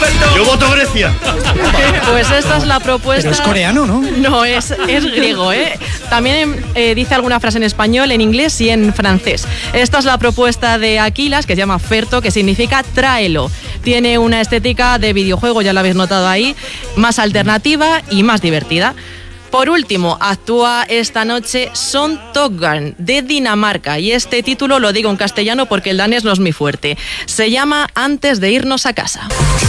Yo voto Grecia. Pues esta es la propuesta. Pero es coreano, ¿no? No, es griego, ¿eh? También dice alguna frase en español, en inglés y en francés. Esta es la propuesta de Aquilas, que se llama Ferto, que significa tráelo. Tiene una estética de videojuego, ya lo habéis notado ahí, más alternativa y más divertida. Por último, actúa esta noche Son Toggarn, de Dinamarca, y este título lo digo en castellano porque el danés no es muy fuerte. Se llama Antes de irnos a casa.